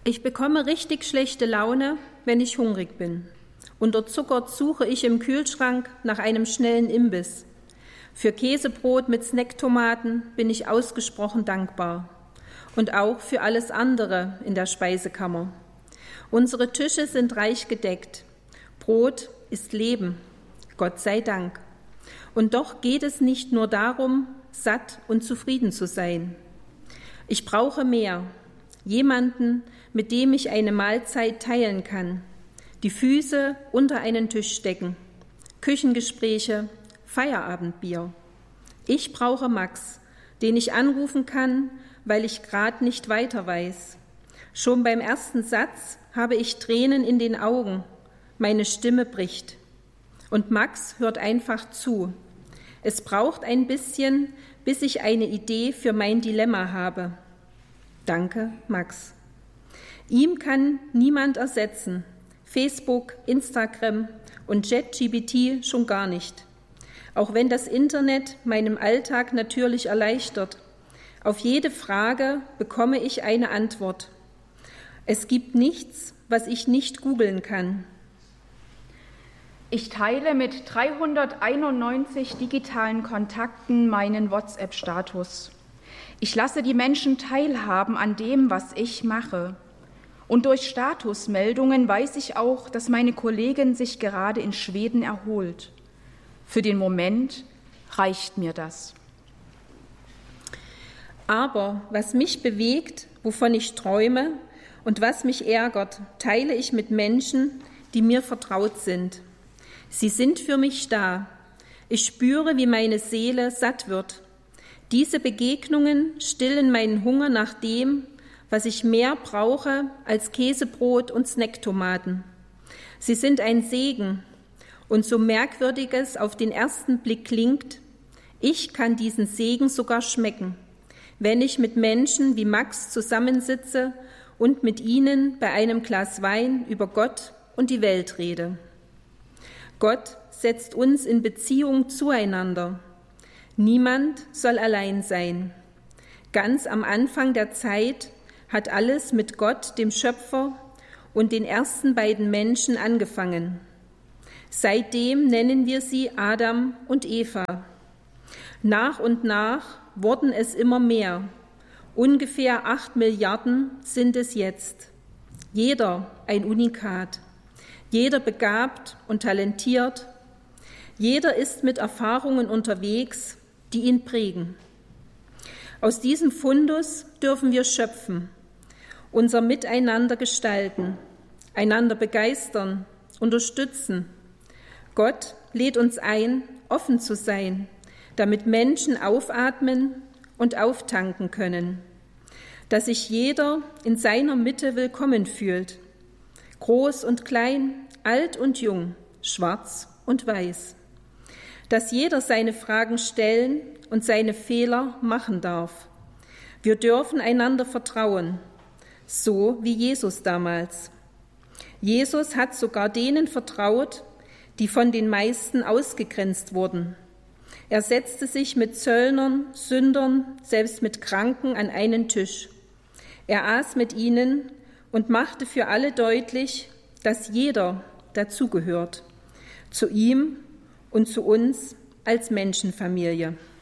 Ich bekomme richtig schlechte Laune, wenn ich hungrig bin. Unterzuckert suche ich im Kühlschrank nach einem schnellen Imbiss. Für Käsebrot mit Snacktomaten bin ich ausgesprochen dankbar. Und auch für alles andere in der Speisekammer. Unsere Tische sind reich gedeckt. Brot ist Leben, Gott sei Dank. Und doch geht es nicht nur darum, satt und zufrieden zu sein. Ich brauche mehr. Jemanden, mit dem ich eine Mahlzeit teilen kann, die Füße unter einen Tisch stecken, Küchengespräche, Feierabendbier. Ich brauche Max, den ich anrufen kann, weil ich gerade nicht weiter weiß. Schon beim ersten Satz habe ich Tränen in den Augen, meine Stimme bricht. Und Max hört einfach zu. Es braucht ein bisschen, bis ich eine Idee für mein Dilemma habe. Danke, Max. Ihm kann niemand ersetzen. Facebook, Instagram und ChatGPT schon gar nicht. Auch wenn das Internet meinem Alltag natürlich erleichtert. Auf jede Frage bekomme ich eine Antwort. Es gibt nichts, was ich nicht googeln kann. Ich teile mit 391 digitalen Kontakten meinen WhatsApp-Status. Ich lasse die Menschen teilhaben an dem, was ich mache. Und durch Statusmeldungen weiß ich auch, dass meine Kollegin sich gerade in Schweden erholt. Für den Moment reicht mir das. Aber was mich bewegt, wovon ich träume und was mich ärgert, teile ich mit Menschen, die mir vertraut sind. Sie sind für mich da. Ich spüre, wie meine Seele satt wird. Diese Begegnungen stillen meinen Hunger nach dem, was ich mehr brauche als Käsebrot und Snacktomaten. Sie sind ein Segen. Und so merkwürdig es auf den ersten Blick klingt, ich kann diesen Segen sogar schmecken, wenn ich mit Menschen wie Max zusammensitze und mit ihnen bei einem Glas Wein über Gott und die Welt rede. Gott setzt uns in Beziehung zueinander. Niemand soll allein sein. Ganz am Anfang der Zeit hat alles mit Gott, dem Schöpfer, und den ersten beiden Menschen angefangen. Seitdem nennen wir sie Adam und Eva. Nach und nach wurden es immer mehr. Ungefähr 8 Milliarden sind es jetzt. Jeder ein Unikat. Jeder begabt und talentiert. Jeder ist mit Erfahrungen unterwegs, die ihn prägen. Aus diesem Fundus dürfen wir schöpfen, unser Miteinander gestalten, einander begeistern, unterstützen. Gott lädt uns ein, offen zu sein, damit Menschen aufatmen und auftanken können, dass sich jeder in seiner Mitte willkommen fühlt, groß und klein, alt und jung, schwarz und weiß, dass jeder seine Fragen stellen und seine Fehler machen darf. Wir dürfen einander vertrauen, so wie Jesus damals. Jesus hat sogar denen vertraut, die von den meisten ausgegrenzt wurden. Er setzte sich mit Zöllnern, Sündern, selbst mit Kranken an einen Tisch. Er aß mit ihnen und machte für alle deutlich, dass jeder dazugehört, zu ihm und zu uns als Menschenfamilie.